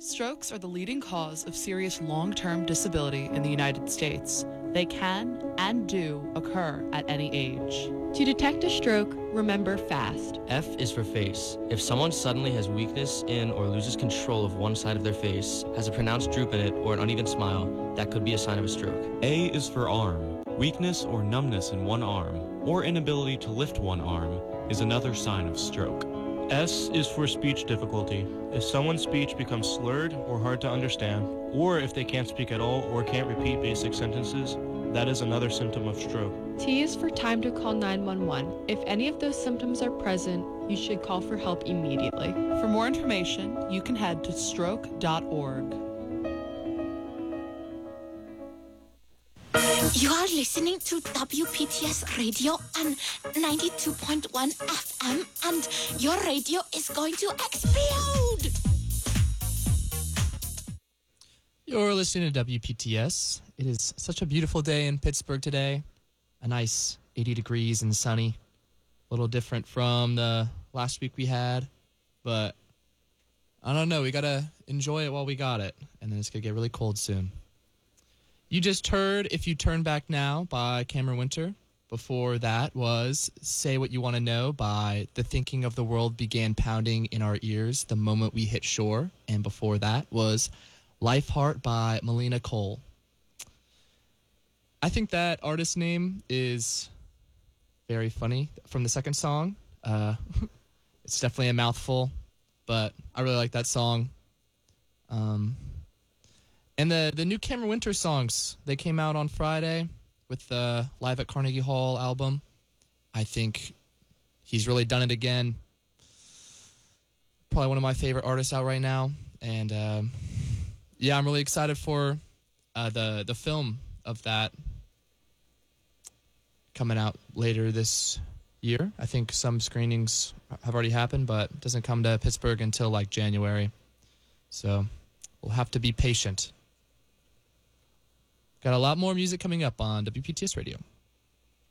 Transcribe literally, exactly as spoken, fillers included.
Strokes are the leading cause of serious long-term disability in the United States. They can and do occur at any age. To detect a stroke, remember FAST. F is for face. If someone suddenly has weakness in or loses control of one side of their face, has a pronounced droop in it, or an uneven smile, that could be a sign of a stroke. A is for arm. Weakness or numbness in one arm, or inability to lift one arm, is another sign of stroke. S is for speech difficulty. If someone's speech becomes slurred or hard to understand, or if they can't speak at all or can't repeat basic sentences, that is another symptom of stroke. T is for time to call nine one one. If any of those symptoms are present, you should call for help immediately. For more information, you can head to stroke dot org. You are listening to W P T S Radio on ninety-two point one F M, and your radio is going to explode! You're listening to W P T S. It is such a beautiful day in Pittsburgh today. A nice eighty degrees and sunny. A little different from the last week we had, but I don't know. We got to enjoy it while we got it, and then it's going to get really cold soon. You just heard If You Turn Back Now by Cameron Winter. Before that was Say What You Want to Know by The Thinking of the World Began Pounding in Our Ears the Moment We Hit Shore. And before that was Life Heart by Melina Cole. I think that artist name is very funny from the second song. Uh, it's definitely a mouthful, but I really like that song. Um... And the, the new Cameron Winter songs, they came out on Friday with the Live at Carnegie Hall album. I think he's really done it again. Probably one of my favorite artists out right now. And, um, yeah, I'm really excited for uh, the, the film of that coming out later this year. I think some screenings have already happened, but it doesn't come to Pittsburgh until, like, January. So we'll have to be patient. Got a lot more music coming up on W P T S Radio.